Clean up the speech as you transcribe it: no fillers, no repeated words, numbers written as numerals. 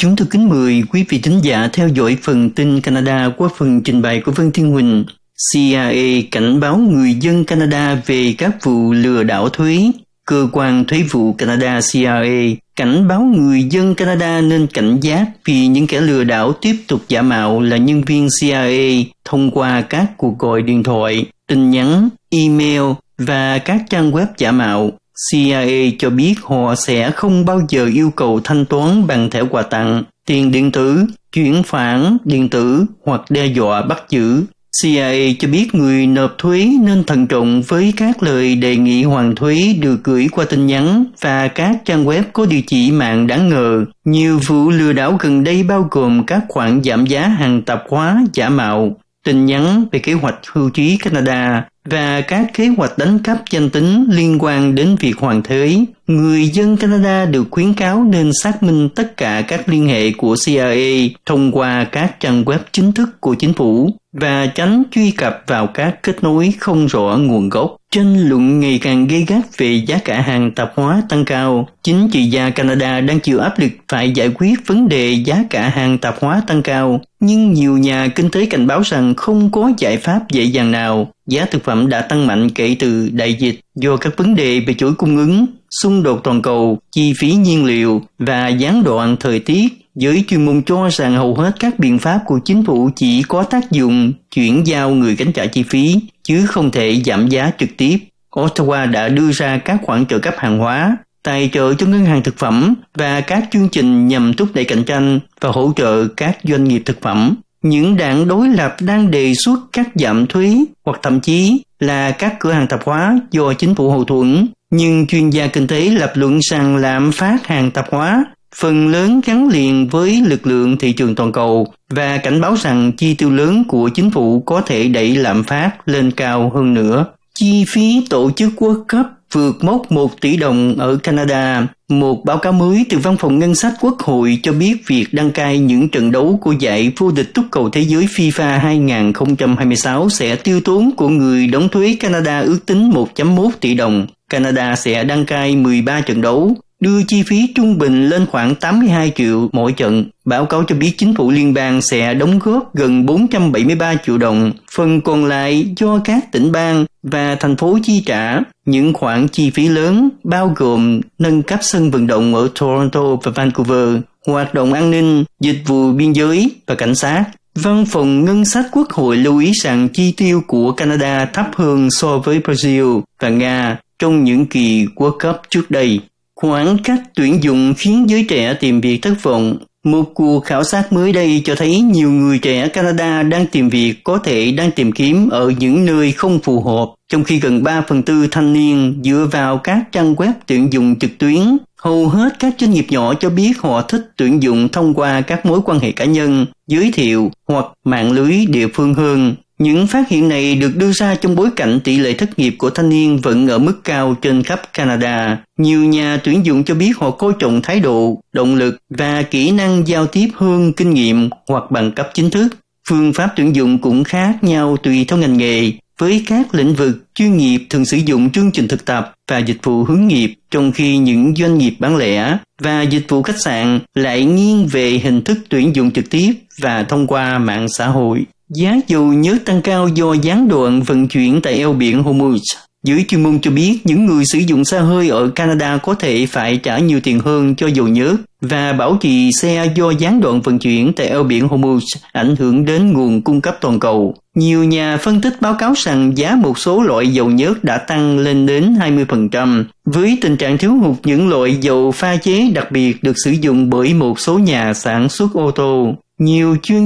Chúng tôi kính mời quý vị thính giả theo dõi phần tin Canada qua phần trình bày của Vân Thiên Huỳnh. CIA cảnh báo người dân Canada về các vụ lừa đảo thuế. Cơ quan thuế vụ Canada CIA cảnh báo người dân Canada nên cảnh giác vì những kẻ lừa đảo tiếp tục giả mạo là nhân viên CIA thông qua các cuộc gọi điện thoại, tin nhắn, email và các trang web giả mạo. CIA cho biết họ sẽ không bao giờ yêu cầu thanh toán bằng thẻ quà tặng, tiền điện tử, chuyển khoản điện tử hoặc đe dọa bắt giữ. CIA cho biết người nộp thuế nên thận trọng với các lời đề nghị hoàn thuế được gửi qua tin nhắn và các trang web có địa chỉ mạng đáng ngờ. Nhiều vụ lừa đảo gần đây bao gồm các khoản giảm giá hàng tạp hóa giả mạo, tin nhắn về kế hoạch hưu trí Canada và các kế hoạch đánh cắp danh tính liên quan đến việc hoàn thuế. Người dân Canada được khuyến cáo nên xác minh tất cả các liên hệ của CIA thông qua các trang web chính thức của chính phủ và tránh truy cập vào các kết nối không rõ nguồn gốc. Tranh luận ngày càng gay gắt về giá cả hàng tạp hóa tăng cao. Chính trị gia Canada đang chịu áp lực phải giải quyết vấn đề giá cả hàng tạp hóa tăng cao, nhưng nhiều nhà kinh tế cảnh báo rằng không có giải pháp dễ dàng nào. Giá thực phẩm đã tăng mạnh kể từ đại dịch do các vấn đề về chuỗi cung ứng, xung đột toàn cầu, chi phí nhiên liệu và gián đoạn thời tiết. Giới chuyên môn cho rằng hầu hết các biện pháp của chính phủ chỉ có tác dụng chuyển giao người gánh trả chi phí, chứ không thể giảm giá trực tiếp. Ottawa đã đưa ra các khoản trợ cấp hàng hóa, tài trợ cho ngân hàng thực phẩm và các chương trình nhằm thúc đẩy cạnh tranh và hỗ trợ các doanh nghiệp thực phẩm. Những đảng đối lập đang đề xuất cắt giảm thuế hoặc thậm chí là các cửa hàng tạp hóa do chính phủ hậu thuẫn. Nhưng chuyên gia kinh tế lập luận rằng lạm phát hàng tạp hóa phần lớn gắn liền với lực lượng thị trường toàn cầu và cảnh báo rằng chi tiêu lớn của chính phủ có thể đẩy lạm phát lên cao hơn nữa. Chi phí tổ chức World Cup vượt mốc 1 tỷ đồng ở Canada. Một báo cáo mới từ Văn phòng Ngân sách Quốc hội cho biết việc đăng cai những trận đấu của giải vô địch túc cầu thế giới FIFA 2026 sẽ tiêu tốn của người đóng thuế Canada ước tính 1.1 tỷ đồng. Canada sẽ đăng cai 13 trận đấu, đưa chi phí trung bình lên khoảng 82 triệu mỗi trận. Báo cáo cho biết chính phủ liên bang sẽ đóng góp gần 473 triệu đồng, phần còn lại do các tỉnh bang và thành phố chi trả. Những khoản chi phí lớn bao gồm nâng cấp sân vận động ở Toronto và Vancouver, hoạt động an ninh, dịch vụ biên giới và cảnh sát. Văn phòng Ngân sách Quốc hội lưu ý rằng chi tiêu của Canada thấp hơn so với Brazil và Nga trong những kỳ World Cup trước đây. Khoảng cách tuyển dụng khiến giới trẻ tìm việc thất vọng. Một cuộc khảo sát mới đây cho thấy nhiều người trẻ Canada đang tìm việc có thể đang tìm kiếm ở những nơi không phù hợp, trong khi gần 3/4 thanh niên dựa vào các trang web tuyển dụng trực tuyến. Hầu hết các doanh nghiệp nhỏ cho biết họ thích tuyển dụng thông qua các mối quan hệ cá nhân, giới thiệu hoặc mạng lưới địa phương hơn. Những phát hiện này được đưa ra trong bối cảnh tỷ lệ thất nghiệp của thanh niên vẫn ở mức cao trên khắp Canada. Nhiều nhà tuyển dụng cho biết họ coi trọng thái độ, động lực và kỹ năng giao tiếp hơn kinh nghiệm hoặc bằng cấp chính thức. Phương pháp tuyển dụng cũng khác nhau tùy theo ngành nghề, với các lĩnh vực chuyên nghiệp thường sử dụng chương trình thực tập và dịch vụ hướng nghiệp, trong khi những doanh nghiệp bán lẻ và dịch vụ khách sạn lại nghiêng về hình thức tuyển dụng trực tiếp và thông qua mạng xã hội. Giá dầu nhớt tăng cao do gián đoạn vận chuyển tại eo biển Hormuz. Giới chuyên môn cho biết những người sử dụng xe hơi ở Canada có thể phải trả nhiều tiền hơn cho dầu nhớt và bảo trì xe do gián đoạn vận chuyển tại eo biển Hormuz ảnh hưởng đến nguồn cung cấp toàn cầu. Nhiều nhà phân tích báo cáo rằng giá một số loại dầu nhớt đã tăng lên đến 20%, với tình trạng thiếu hụt những loại dầu pha chế đặc biệt được sử dụng bởi một số nhà sản xuất ô tô. Nhiều chuyên